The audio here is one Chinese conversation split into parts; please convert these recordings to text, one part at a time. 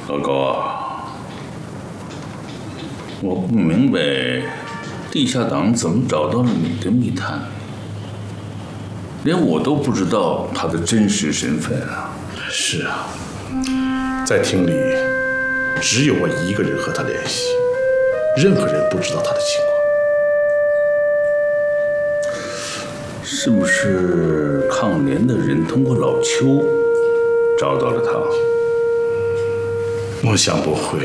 老高啊，我不明白地下党怎么找到了你的密探，连我都不知道他的真实身份啊。 是啊，在厅里只有我一个人和他联系，任何人不知道他的情况。 是不是抗联的人通过老邱找到了他？ 我想不会。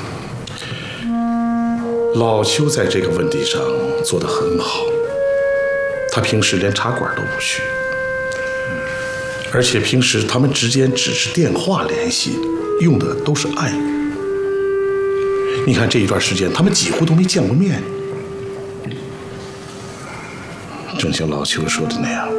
老邱在这个问题上做得很好，他平时连茶馆都不去，而且平时他们之间只是电话联系，用的都是暗语。你看这一段时间，他们几乎都没见过面。正像老邱说的那样，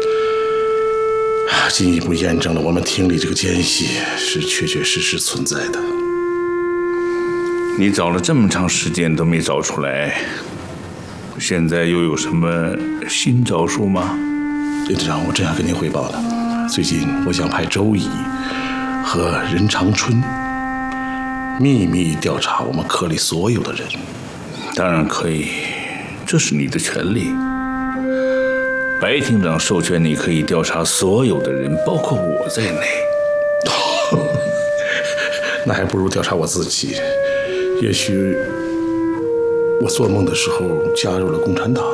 进一步验证了我们厅里这个奸细是确确实实存在的。 你找了这么长时间都没找出来，现在又有什么新招数吗？ 连长，我正要跟您汇报呢。最近我想派周乙和任长春秘密调查我们科里所有的人。 当然可以，这是你的权利。白厅长授权你可以调查所有的人，包括我在内。 那还不如调查我自己。也许我做梦的时候加入了共产党。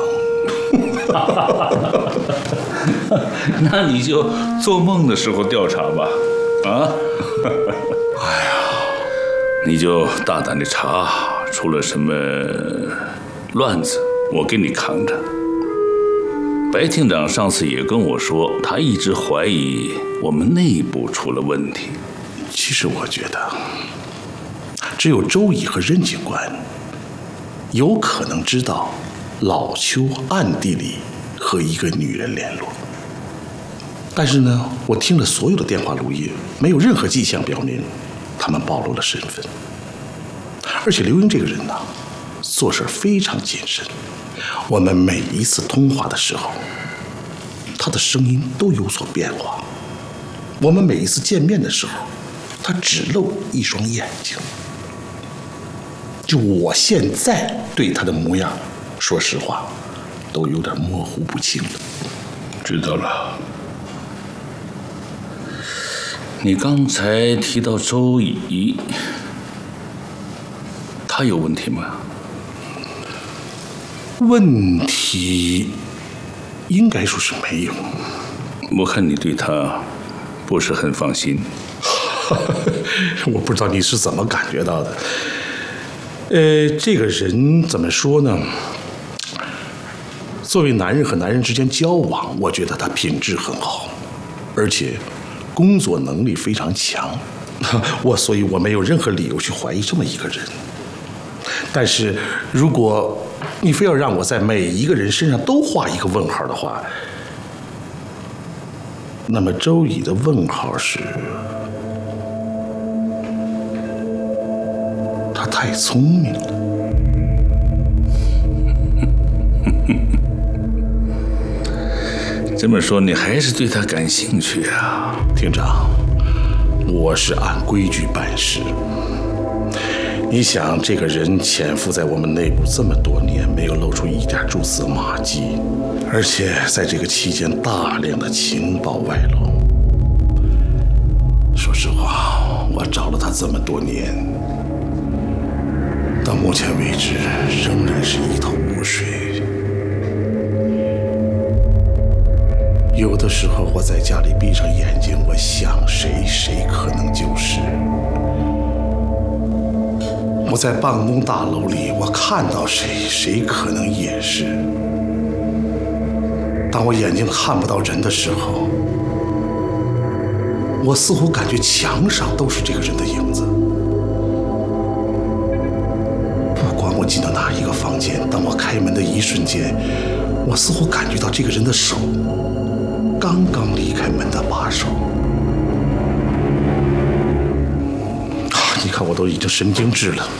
那你就做梦的时候调查吧，啊？ 哎呀， 你就大胆的查，出了什么乱子，我给你扛着。白厅长上次也跟我说，他一直怀疑我们内部出了问题。 其实我觉得，只有周乙和任警官有可能知道老邱暗地里和一个女人联络。但是呢，我听了所有的电话录音，没有任何迹象表明他们暴露了身份。而且刘英这个人呢，做事非常谨慎。我们每一次通话的时候，他的声音都有所变化。我们每一次见面的时候，他只露一双眼睛。就我现在对他的模样，说实话，都有点模糊不清了。 知道了。你刚才提到周乙，他有问题吗？ 问题应该说是没有。 我看你对他不是很放心。 我不知道你是怎么感觉到的。这个人怎么说呢？作为男人和男人之间交往，我觉得他品质很好，而且工作能力非常强。所以我没有任何理由去怀疑这么一个人。但是如果你非要让我在每一个人身上都画一个问号的话，那么周乙的问号是，他太聪明了。 这么说，你还是对他感兴趣啊？ 厅长，我是按规矩办事。你想，这个人潜伏在我们内部这么多年，没有露出一点蛛丝马迹，而且在这个期间大量的情报外露。说实话，我找了他这么多年，到目前为止仍然是一头雾水。有的时候我在家里闭上眼睛，我想谁，谁可能就是。我在办公大楼里，我看到谁，谁可能也是。当我眼睛看不到人的时候，我似乎感觉墙上都是这个人的影子。不管我进到哪一个房间，当我开门的一瞬间，我似乎感觉到这个人的手刚刚离开门的把手。你看，我都已经神经质了。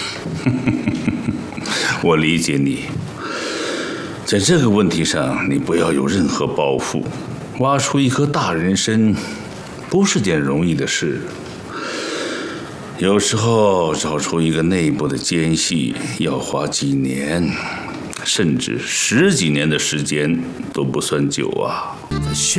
我理解你，在这个问题上，你不要有任何包袱。挖出一颗大人参，不是件容易的事。 有时候找出一个内部的奸细要花几年，甚至10几年的时间都不算久啊。